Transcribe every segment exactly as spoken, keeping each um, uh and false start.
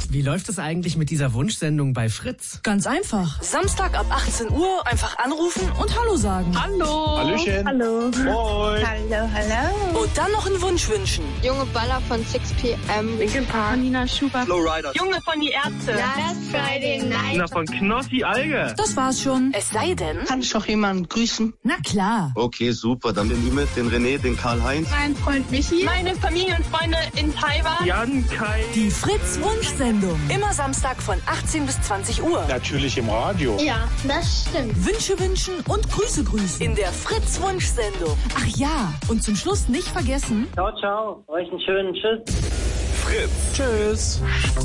Wie läuft es eigentlich mit dieser Wunschsendung bei Fritz? Ganz einfach. Samstag ab achtzehn Uhr einfach anrufen und Hallo sagen. Hallo. Hallöchen. Hallo. Moin. Hallo, hallo. Und dann noch einen Wunsch wünschen. Junge Baller von six P M. Linkin Park. Nina Schubert. Flowrider. Junge von die Ärzte. Last Friday Night. Na, von Knossi Alge. Das war's schon. Es sei denn... Kann ich doch jemanden grüßen? Na klar. Okay, super. Dann den Limit, den René, den Karl-Heinz. Mein Freund Michi. Meine Familienfreunde in Taiwan. Jan, Kai. Die Fritz-Wunschsendung. Immer Samstag von achtzehn bis zwanzig Uhr. Natürlich im Radio. Ja, das stimmt. Wünsche wünschen und Grüße grüßen. In der Fritz-Wunschsendung. Ach ja, und zum Schluss nicht vergessen... Ciao, ciao. Euch einen schönen Tschüss. Fritz. Tschüss.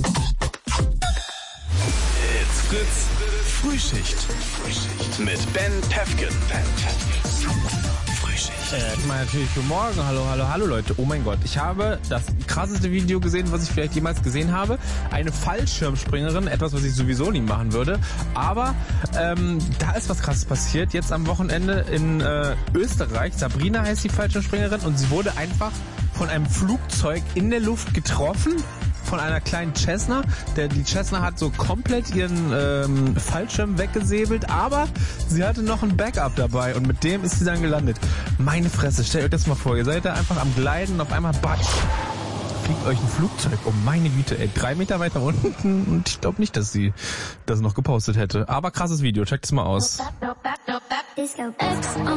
It's Fritz. Frühschicht. Mit Ben Pefken. Frühschicht. Äh, mal natürlich für morgen. Hallo, hallo, hallo Leute. Oh mein Gott, ich habe das krasseste Video gesehen, was ich vielleicht jemals gesehen habe. Eine Fallschirmspringerin, etwas, was ich sowieso nie machen würde. Aber ähm, da ist was Krasses passiert. Jetzt am Wochenende in äh, Österreich. Sabrina heißt die Fallschirmspringerin und sie wurde einfach von einem Flugzeug in der Luft getroffen. Von einer kleinen Cessna. Der, die Cessna hat so komplett ihren ähm, Fallschirm weggesäbelt, aber sie hatte noch ein Backup dabei und mit dem ist sie dann gelandet. Meine Fresse, stellt euch das mal vor. Ihr seid da einfach am Gleiten und auf einmal batsch, fliegt euch ein Flugzeug. Oh meine Güte, ey. Drei Meter weiter unten und ich glaube nicht, dass sie das noch gepostet hätte. Aber krasses Video, checkt es mal aus.